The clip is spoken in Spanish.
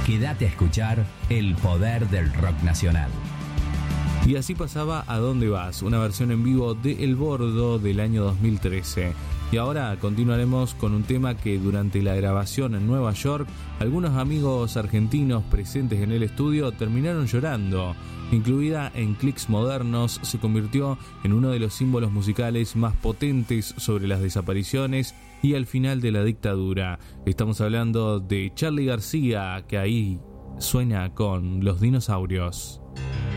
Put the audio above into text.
Quédate a escuchar el poder del rock nacional. Y así pasaba A Dónde Vas, una versión en vivo de El Bordo del año 2013. Y ahora continuaremos con un tema que durante la grabación en Nueva York, algunos amigos argentinos presentes en el estudio terminaron llorando. Incluida en Clics Modernos, se convirtió en uno de los símbolos musicales más potentes sobre las desapariciones y al final de la dictadura. Estamos hablando de Charly García, que ahí suena con Los Dinosaurios.